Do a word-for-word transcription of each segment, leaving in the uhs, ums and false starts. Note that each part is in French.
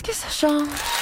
que ça change?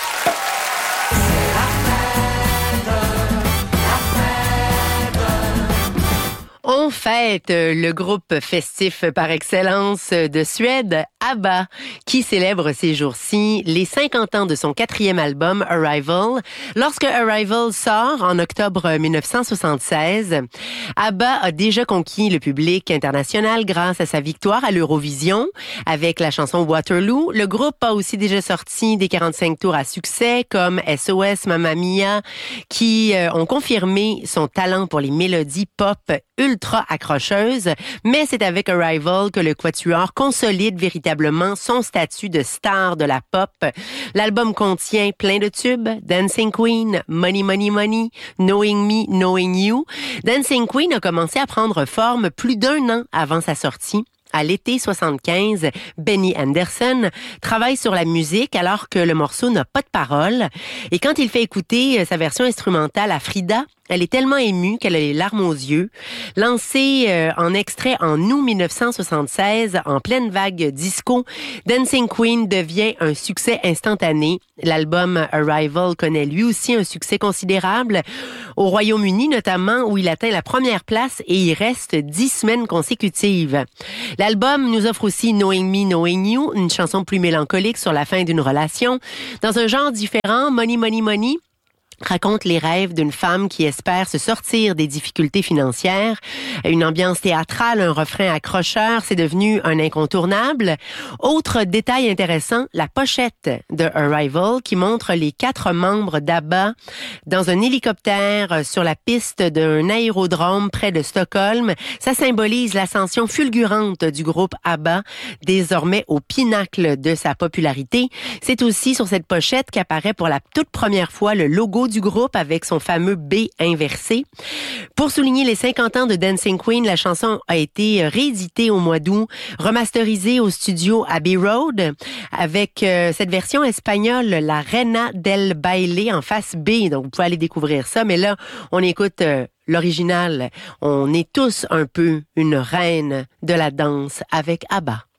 On fête le groupe festif par excellence de Suède, ABBA, qui célèbre ces jours-ci les cinquante ans de son quatrième album, Arrival. Lorsque Arrival sort en octobre dix-neuf cent soixante-seize, ABBA a déjà conquis le public international grâce à sa victoire à l'Eurovision avec la chanson Waterloo. Le groupe a aussi déjà sorti des quarante-cinq tours à succès comme S O S, Mamma Mia, qui euh, ont confirmé son talent pour les mélodies pop ultra accrocheuse, mais c'est avec Arrival que le quatuor consolide véritablement son statut de star de la pop. L'album contient plein de tubes, Dancing Queen, Money Money Money, Knowing Me, Knowing You. Dancing Queen a commencé à prendre forme plus d'un an avant sa sortie. À l'été soixante-quinze, Benny Andersson travaille sur la musique alors que le morceau n'a pas de paroles. Et quand il fait écouter sa version instrumentale à Frida, elle est tellement émue qu'elle a les larmes aux yeux. Lancé euh, en extrait en août dix-neuf cent soixante-seize, en pleine vague disco, Dancing Queen devient un succès instantané. L'album Arrival connaît lui aussi un succès considérable, au Royaume-Uni notamment, où il atteint la première place et y reste dix semaines consécutives. L'album nous offre aussi Knowing Me, Knowing You, une chanson plus mélancolique sur la fin d'une relation. Dans un genre différent, Money Money Money raconte les rêves d'une femme qui espère se sortir des difficultés financières. Une ambiance théâtrale, un refrain accrocheur, c'est devenu un incontournable. Autre détail intéressant, la pochette de Arrival qui montre les quatre membres d'ABBA dans un hélicoptère sur la piste d'un aérodrome près de Stockholm. Ça symbolise l'ascension fulgurante du groupe ABBA, désormais au pinacle de sa popularité. C'est aussi sur cette pochette qu'apparaît pour la toute première fois le logo du groupe avec son fameux B inversé. Pour souligner les cinquante ans de Dancing Queen, la chanson a été rééditée au mois d'août, remasterisée au studio Abbey Road avec euh, cette version espagnole, la Reina del Baile en face B. Donc, vous pouvez aller découvrir ça. Mais là, on écoute euh, l'original. On est tous un peu une reine de la danse avec ABBA.